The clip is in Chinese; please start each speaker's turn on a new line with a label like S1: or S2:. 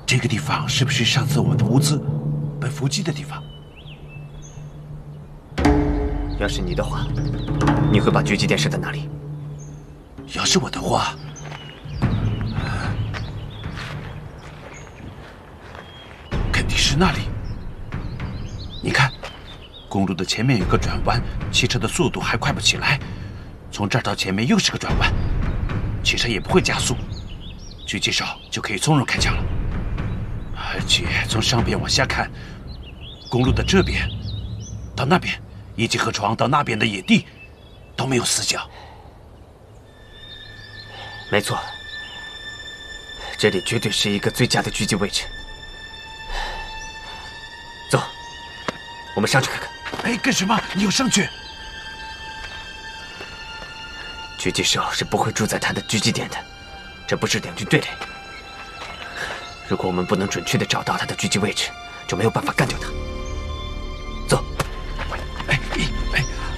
S1: 这个地方是不是上次我们的物资被伏击的地方？
S2: 要是你的话，你会把狙击点设在哪里？
S1: 要是我的话，肯定是那里。你看，公路的前面有个转弯，汽车的速度还快不起来。从这儿到前面又是个转弯，汽车也不会加速，狙击手就可以从容开枪了。而且从上边往下看，公路的这边到那边，以及河床到那边的野地，都没有死角。
S2: 没错，这里绝对是一个最佳的狙击位置。走，我们上去看看。
S1: 哎，干什么？你要上去？
S2: 狙击手是不会住在他的狙击点的，这不是两军对垒。如果我们不能准确地找到他的狙击位置，就没有办法干掉他。